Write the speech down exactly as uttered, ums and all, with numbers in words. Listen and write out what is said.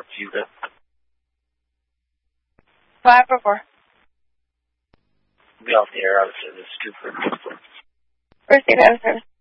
Judith. Five or four. Be off the air out of service. Two for First aid out of service.